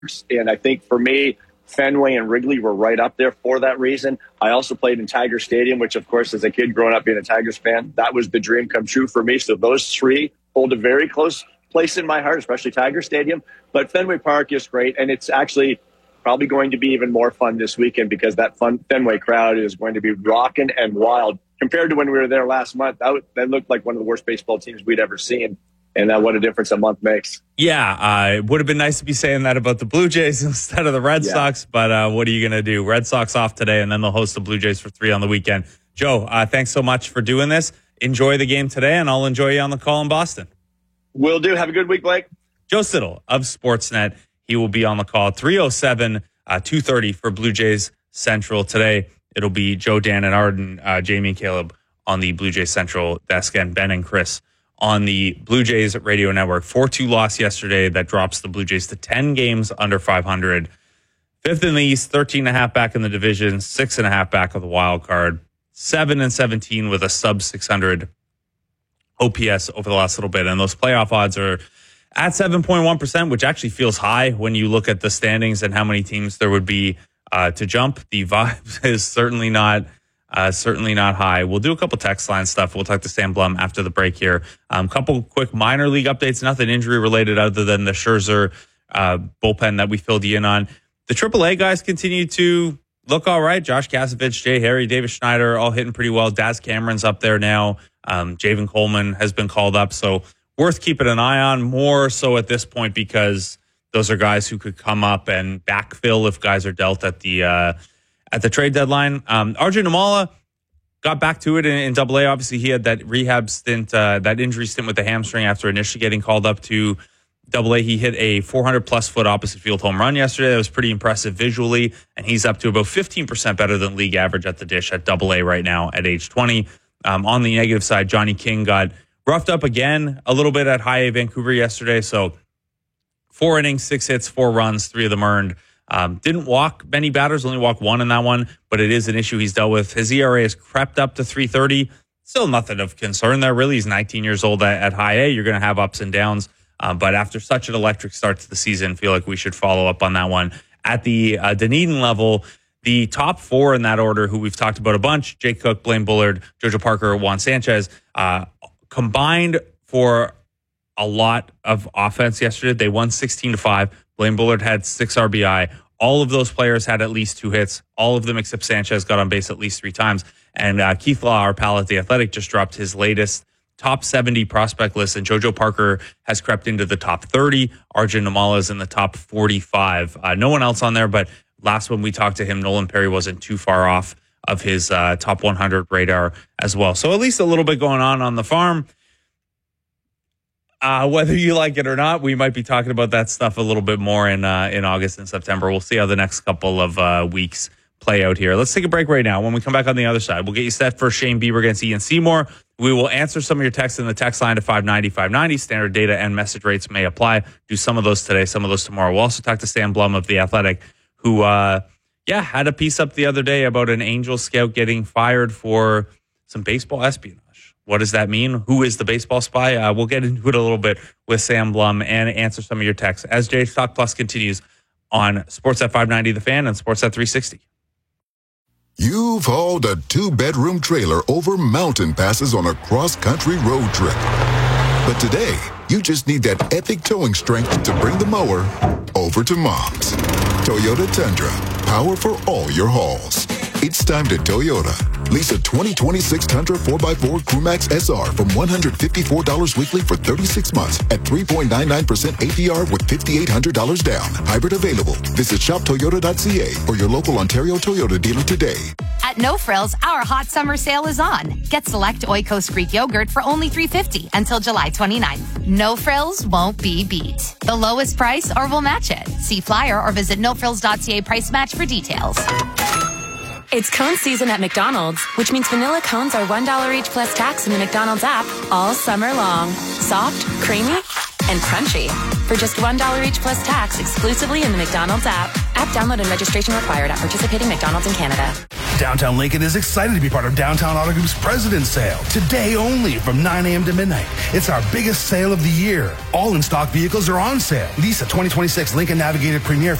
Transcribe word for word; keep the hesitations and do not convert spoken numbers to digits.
And I think for me, Fenway and Wrigley were right up there for that reason. I also played in Tiger Stadium, which, of course, as a kid growing up being a Tigers fan, that was the dream come true for me. So those three hold a very close place in my heart, especially Tiger Stadium. But Fenway Park is great, and it's actually probably going to be even more fun this weekend because that fun Fenway crowd is going to be rocking and wild. Compared to when we were there last month, that, would, that looked like one of the worst baseball teams we'd ever seen. And uh, what a difference a month makes. Yeah, uh, it would have been nice to be saying that about the Blue Jays instead of the Red yeah. Sox. But uh, what are you going to do? Red Sox off today, and then they'll host the Blue Jays for three on the weekend. Joe, uh, thanks so much for doing this. Enjoy the game today, and I'll enjoy you on the call in Boston. Will do. Have a good week, Blake. Joe Siddall of Sportsnet. He will be on the call at three oh seven, uh, two thirty for Blue Jays Central today. It'll be Joe, Dan, and Arden, uh, Jamie, and Caleb on the Blue Jays Central desk, and Ben and Chris on the Blue Jays radio network. four two loss yesterday that drops the Blue Jays to ten games under five hundred. Fifth in the East, thirteen and a half back in the division, six and a half back of the wild card, seven and seventeen with a sub six hundred O P S over the last little bit. And those playoff odds are at seven point one percent, which actually feels high when you look at the standings and how many teams there would be uh, to jump. The vibe is certainly not Uh, certainly not high. We'll do a couple text line stuff. We'll talk to Sam Blum after the break here. A um, couple quick minor league updates, nothing injury related other than the Scherzer uh, bullpen that we filled you in on. The triple A guys continue to look all right. Josh Kasevich, Jay Harry, Davis Schneider, all hitting pretty well. Daz Cameron's up there now. Um, Javen Coleman has been called up. So worth keeping an eye on, more so at this point because those are guys who could come up and backfill if guys are dealt at the uh, At the trade deadline. Um, Arjun Nimmala got back to it in, in Double A. Obviously, he had that rehab stint, uh, that injury stint with the hamstring after initially getting called up to Double A. He hit a four hundred plus foot opposite field home run yesterday. That was pretty impressive visually, and he's up to about fifteen percent better than league average at the dish at Double A right now at age twenty. Um, on the negative side, Johnny King got roughed up again a little bit at High A Vancouver yesterday. So four innings, six hits, four runs, three of them earned. Um, didn't walk many batters, only walked one in that one, but it is an issue he's dealt with. His E R A has crept up to three thirty. Still nothing of concern there, really. He's nineteen years old at, at High A. You're going to have ups and downs. Um, but after such an electric start to the season, I feel like we should follow up on that one. At the uh, Dunedin level, the top four in that order, who we've talked about a bunch, Jake Cook, Blaine Bullard, Jojo Parker, Juan Sanchez, uh, combined for a lot of offense yesterday. They won sixteen to five. Blaine Bullard had six R B I. All of those players had at least two hits. All of them except Sanchez got on base at least three times. And uh, Keith Law, our pal at The Athletic, just dropped his latest top seventy prospect list, and Jojo Parker has crept into the top thirty. Arjun Nimmala is in the top forty-five. Uh, no one else on there, but last when we talked to him, Nolan Perry wasn't too far off of his uh, top one hundred radar as well. So at least a little bit going on on the farm. Uh, whether you like it or not, we might be talking about that stuff a little bit more in uh, in August and September. We'll see how the next couple of uh, weeks play out here. Let's take a break right now. When we come back on the other side, we'll get you set for Shane Bieber against Ian Seymour. We will answer some of your texts in the text line to five ninety, five ninety. Standard data and message rates may apply. Do some of those today, some of those tomorrow. We'll also talk to Sam Blum of The Athletic, who, uh, yeah, had a piece up the other day about an Angel scout getting fired for some baseball espionage. What does that mean? Who is the baseball spy? Uh, we'll get into it a little bit with Sam Blum and answer some of your texts as Jays Talk Plus continues on Sportsnet five ninety The Fan and Sportsnet three sixty. You've hauled a two-bedroom trailer over mountain passes on a cross-country road trip. But today, you just need that epic towing strength to bring the mower over to Mom's. Toyota Tundra, power for all your hauls. It's time to Toyota. Lease a twenty twenty-six Tundra four by four Crewmax S R from one hundred fifty-four dollars weekly for thirty-six months at three point nine nine percent A P R with five thousand eight hundred dollars down. Hybrid available. Visit shop toyota dot c a or your local Ontario Toyota dealer today. At No Frills, our hot summer sale is on. Get select Oikos Greek yogurt for only three dollars and fifty cents until July twenty-ninth. No Frills won't be beat. The lowest price or we'll match it. See flyer or visit no frills dot c a price match for details. It's cone season at McDonald's, which means vanilla cones are one dollar each plus tax in the McDonald's app all summer long. Soft, creamy, and crunchy. For just one dollar each plus tax exclusively in the McDonald's app. App download and registration required at participating McDonald's in Canada. Downtown Lincoln is excited to be part of Downtown Auto Group's President's Sale. Today only from nine a.m. to midnight. It's our biggest sale of the year. All in-stock vehicles are on sale. Lease a twenty twenty-six Lincoln Navigator Premier